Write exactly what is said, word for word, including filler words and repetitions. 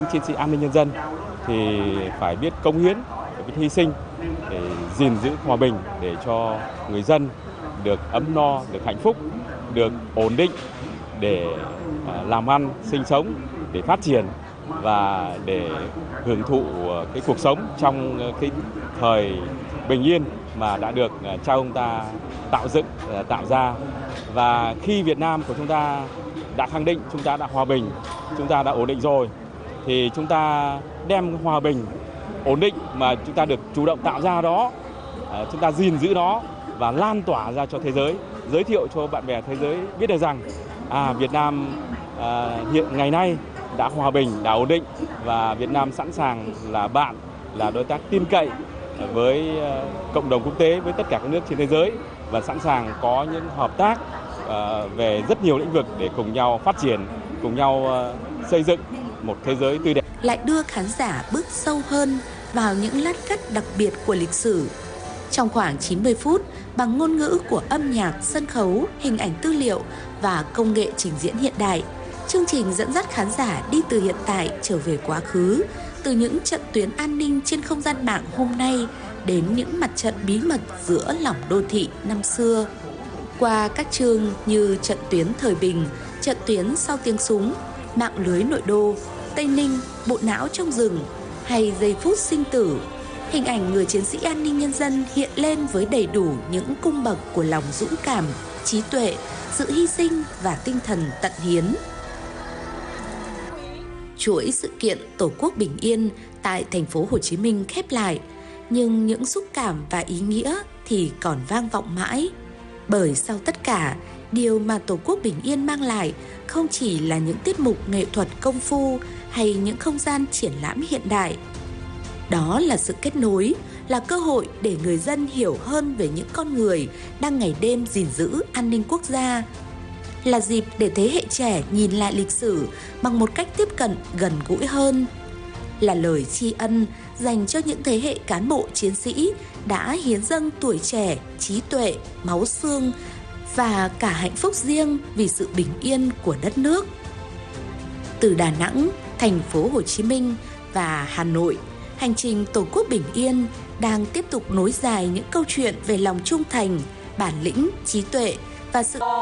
Chiến sĩ an ninh nhân dân thì phải biết cống hiến, phải biết hy sinh để gìn giữ hòa bình, để cho người dân được ấm no, được hạnh phúc, được ổn định để làm ăn, sinh sống, để phát triển và để hưởng thụ cái cuộc sống trong cái thời bình yên mà đã được cha ông ta tạo dựng, tạo ra. Và khi Việt Nam của chúng ta đã khẳng định chúng ta đã hòa bình, chúng ta đã ổn định rồi, thì chúng ta đem hòa bình, ổn định mà chúng ta được chủ động tạo ra đó, chúng ta gìn giữ nó và lan tỏa ra cho thế giới, giới thiệu cho bạn bè thế giới biết được rằng à, Việt Nam à, hiện ngày nay đã hòa bình, đã ổn định và Việt Nam sẵn sàng là bạn, là đối tác tin cậy với cộng đồng quốc tế, với tất cả các nước trên thế giới và sẵn sàng có những hợp tác à, về rất nhiều lĩnh vực để cùng nhau phát triển, cùng nhau à, xây dựng một thế giới tươi đẹp. Lại đưa khán giả bước sâu hơn vào những lát cắt đặc biệt của lịch sử. Trong khoảng chín mươi phút, bằng ngôn ngữ của âm nhạc, sân khấu, hình ảnh tư liệu và công nghệ trình diễn hiện đại, chương trình dẫn dắt khán giả đi từ hiện tại trở về quá khứ, từ những trận tuyến an ninh trên không gian mạng hôm nay đến những mặt trận bí mật giữa lòng đô thị năm xưa. Qua các chương như trận tuyến thời bình, trận tuyến sau tiếng súng, mạng lưới nội đô, Tây Ninh, bộ não trong rừng hay giây phút sinh tử, hình ảnh người chiến sĩ an ninh nhân dân hiện lên với đầy đủ những cung bậc của lòng dũng cảm, trí tuệ, sự hy sinh và tinh thần tận hiến. Chuỗi sự kiện Tổ quốc bình yên tại thành phố Hồ Chí Minh khép lại, nhưng những xúc cảm và ý nghĩa thì còn vang vọng mãi. Bởi sau tất cả, điều mà Tổ quốc bình yên mang lại không chỉ là những tiết mục nghệ thuật công phu hay những không gian triển lãm hiện đại. Đó là sự kết nối, là cơ hội để người dân hiểu hơn về những con người đang ngày đêm gìn giữ an ninh quốc gia. Là dịp để thế hệ trẻ nhìn lại lịch sử bằng một cách tiếp cận gần gũi hơn. Là lời tri ân dành cho những thế hệ cán bộ chiến sĩ đã hiến dâng tuổi trẻ, trí tuệ, máu xương và cả hạnh phúc riêng vì sự bình yên của đất nước. Từ Đà Nẵng, thành phố Hồ Chí Minh và Hà Nội, hành trình Tổ quốc bình yên đang tiếp tục nối dài những câu chuyện về lòng trung thành, bản lĩnh, trí tuệ và sự